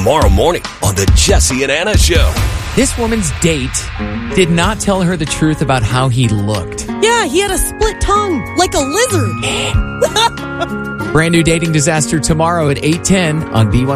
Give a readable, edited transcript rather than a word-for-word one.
tomorrow morning on the Jesse and Anna Show. This woman's date did not tell her the truth about how he looked. Yeah, he had a split tongue, like a lizard. Brand new dating disaster tomorrow at 8:10 on B1.